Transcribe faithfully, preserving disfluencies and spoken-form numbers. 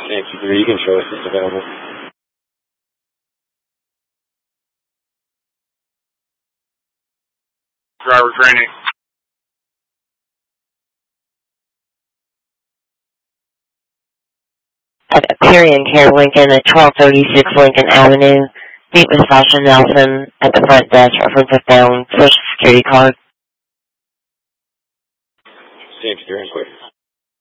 Nancy three, you can show us it's available. Driver training. Period Care Lincoln at twelve thirty-six Lincoln Avenue. Meet with Sasha Nelson at the front desk. Reference a found Social Security card. Nancy three, quick.